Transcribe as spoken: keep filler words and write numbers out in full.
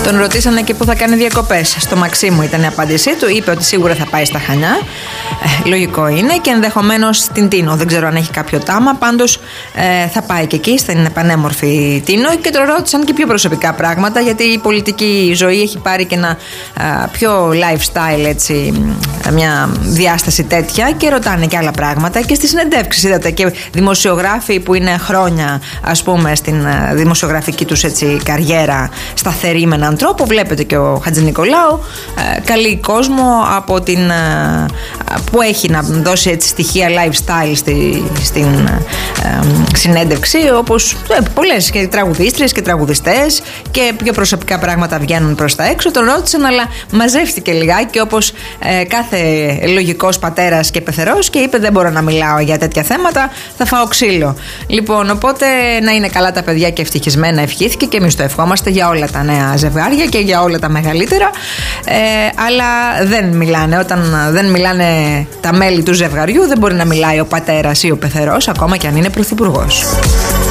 Τον ρωτήσανε και πού θα κάνει διακοπές. Στο Μαξίμου ήταν η απάντησή του. Είπε ότι σίγουρα θα πάει στα Χανιά. Ε, λογικό είναι. Και ενδεχομένως στην Τίνο. Δεν ξέρω αν έχει κάποιο τάμα. Πάντως ε, θα πάει και εκεί, στην πανέμορφη Τίνο. Και τον ρώτησαν και πιο προσωπικά πράγματα, γιατί η πολιτική ζωή έχει πάρει και ένα α, πιο lifestyle, έτσι, μια διάσταση τέτοια. Και ρωτάνε και άλλα πράγματα. Και στις συνεντεύξεις είδατε και δημοσιογράφοι που είναι χρόνια, ας πούμε, στην α, δημοσιογραφική τους, έτσι, καριέρα, σταθερή με έναν τρόπο. Βλέπετε και ο Χατζηνικολάου ε, καλεί κόσμο από την, ε, που έχει να δώσει, έτσι, στοιχεία lifestyle στη, στην ε, συνέντευξη, όπως ε, πολλές και τραγουδίστριες και τραγουδιστές και πιο προσωπικά πράγματα βγαίνουν προς τα έξω. Τον ρώτησαν, αλλά μαζεύτηκε λιγάκι, όπως ε, κάθε λογικός πατέρας και πεθερός, και είπε: δεν μπορώ να μιλάω για τέτοια θέματα, θα φάω ξύλο. Λοιπόν, οπότε να είναι καλά τα παιδιά και ευτυχισμένα, ευχήθηκε, και εμείς το ευχόμαστε για όλα τα νέα ζευγάρια και για όλα τα μεγαλύτερα, ε, αλλά δεν μιλάνε. Όταν δεν μιλάνε τα μέλη του ζευγαριού, δεν μπορεί να μιλάει ο πατέρας ή ο πεθερός, ακόμα και αν είναι πρωθυπουργός.